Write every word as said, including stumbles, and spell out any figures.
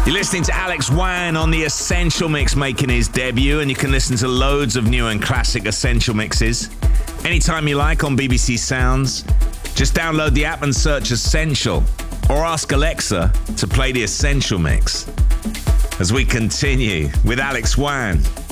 You're listening to Alex Wan on the Essential Mix making his debut, and you can listen to loads of new and classic Essential Mixes anytime you like on B B C Sounds. Just download the app and search Essential, or ask Alexa to play the Essential Mix. As we continue with Alex Wan.